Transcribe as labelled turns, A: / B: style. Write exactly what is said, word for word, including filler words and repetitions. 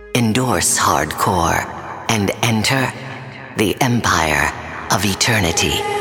A: Endorse hardcore and enter the Empire of Eternity.